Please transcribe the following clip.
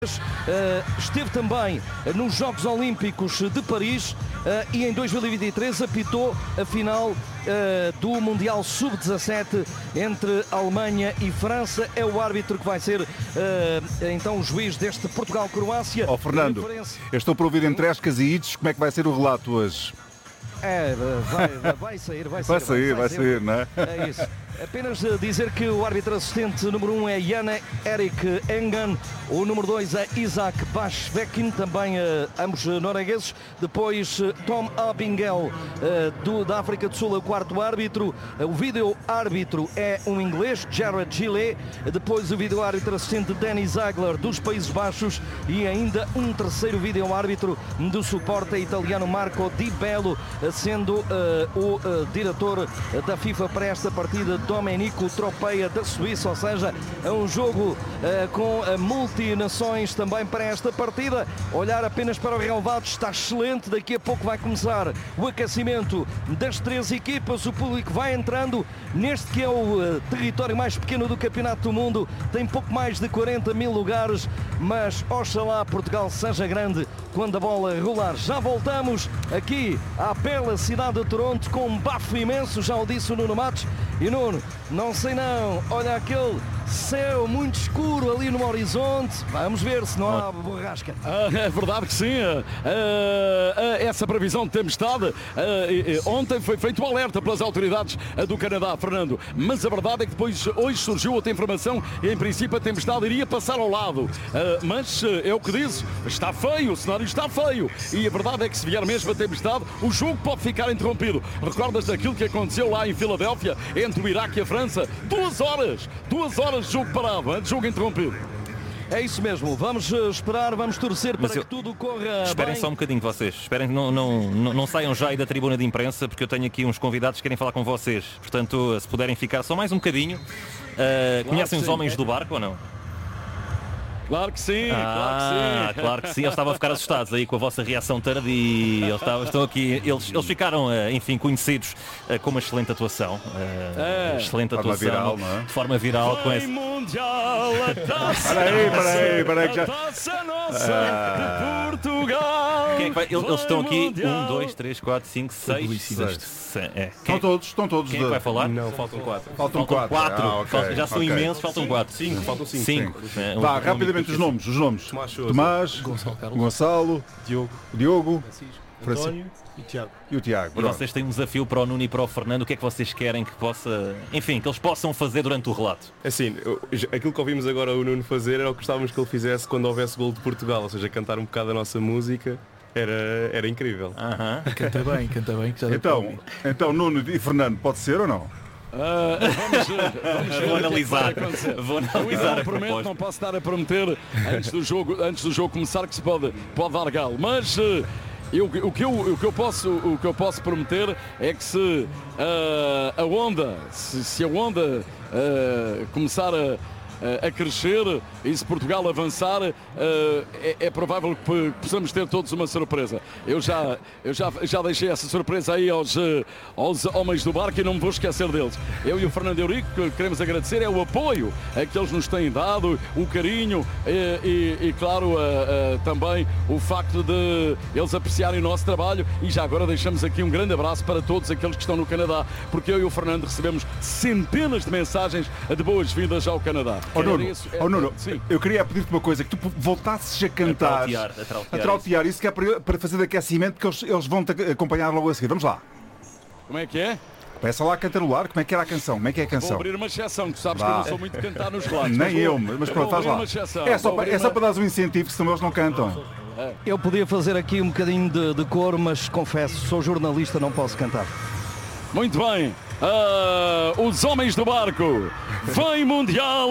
Esteve também nos Jogos Olímpicos de Paris e em 2023 apitou a final do Mundial Sub-17 entre Alemanha e França. É o árbitro que vai ser então o juiz deste Portugal-Croácia. Fernando, eu estou para ouvir entre escas e ides, como é que vai ser o relato hoje? Vai sair, não é? É isso. Apenas dizer que o árbitro assistente número 1 é Jan Erik Engen, o número 2 é Isaac Bashvekin, também ambos noruegueses. Depois Tom Abingel da África do Sul, é o quarto árbitro. O vídeo árbitro é um inglês, Jared Gillet. Depois o vídeo árbitro assistente Danny Ziegler dos Países Baixos e ainda um terceiro vídeo árbitro do suporte italiano Marco Di Bello, sendo o diretor da FIFA para esta partida Domenico Tropeia da Suíça, ou seja, é um jogo com multinações também para esta partida. Olhar apenas para o relevado está excelente, daqui a pouco vai começar o aquecimento das três equipas, o público vai entrando neste que é o território mais pequeno do Campeonato do Mundo, tem pouco mais de 40 mil lugares, mas oxalá Portugal seja grande quando a bola rolar. Já voltamos aqui à bela cidade de Toronto com um bafo imenso, já o disse o Nuno Matos. E Nuno, não sei não, olha aquele céu muito escuro ali no horizonte, vamos ver se não há borrasca. É verdade que sim, essa previsão de tempestade, ontem foi feito um alerta pelas autoridades do Canadá, Fernando, mas a verdade é que depois hoje surgiu outra informação e em princípio a tempestade iria passar ao lado, mas é o que diz, está feio, o cenário está feio e a verdade é que se vier mesmo a tempestade, o jogo pode ficar interrompido. Recordas daquilo que aconteceu lá em Filadélfia, entre o Iraque e a França? 2 horas de jogo parado, de jogo interrompido. É isso mesmo, vamos esperar, vamos torcer para que tudo corra Esperem bem. Só um bocadinho vocês, esperem que não saiam já aí da tribuna de imprensa, porque eu tenho aqui uns convidados que querem falar com vocês, portanto, se puderem ficar só mais um bocadinho. Conhecem os homens do barco ou não? Claro que sim, claro que sim. Eles estavam a ficar assustados aí com a vossa reação tardia. Eles ficaram, enfim, conhecidos com uma excelente atuação. Excelente atuação. Viral, não é? De forma viral. Com esse... Mundial, a taça Peraí, que já... a taça nossa de Portugal. Quem é que vai? Eles estão aqui. 1, 2, 3, 4, 5, 6. Estão todos. Quem é que vai falar? Não, faltam 4. Faltam 4. Já são imensos, faltam 4. Faltam 5. Vá, rapidamente os nomes. Tomás, Gonçalo, Diogo, António e Tiago. E o Tiago. E vocês têm um desafio para o Nuno e para o Fernando. O que é que vocês querem que possa, enfim, que eles possam fazer durante o relato? Assim, aquilo que ouvimos agora o Nuno fazer era o que gostávamos que ele fizesse quando houvesse gol de Portugal, ou seja, cantar um bocado a nossa música. Era incrível. Canta bem, que já deu Então, Nuno e Fernando, pode ser ou não? Vou analisar. Vou analisar a prometo, proposta. não posso estar a prometer antes do jogo começar que se pode dar galo, mas o que eu posso prometer é que se a onda começar a crescer e se Portugal avançar, é provável que possamos ter todos uma surpresa. Eu já deixei essa surpresa aí aos homens do barco e não me vou esquecer deles. Eu e o Fernando Eurico queremos agradecer o apoio que eles nos têm dado, o carinho e claro, também o facto de eles apreciarem o nosso trabalho e já agora deixamos aqui um grande abraço para todos aqueles que estão no Canadá, porque eu e o Fernando recebemos centenas de mensagens de boas-vindas ao Canadá. Nuno, eu queria pedir-te uma coisa, que tu voltasses a cantar, a trautear isso que é para fazer de aquecimento, porque eles vão-te acompanhar logo a seguir. Vamos lá. Como é que é? Começa lá a cantarolar, como é que era a canção? Como é que é a canção? Vou abrir uma exceção, tu sabes que eu não sou muito de cantar nos relatos. Nem eu, mas pronto, faz lá. É só para dar um incentivo, senão eles não cantam. Eu podia fazer aqui um bocadinho de coro, mas confesso, sou jornalista, não posso cantar. Muito bem, os homens do barco, vem Mundial!